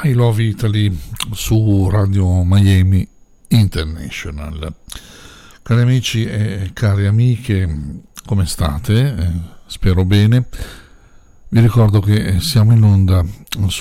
I Love Italy su Radio Miami International. Cari amici e cari amiche, come state? Spero bene. Vi ricordo che siamo in onda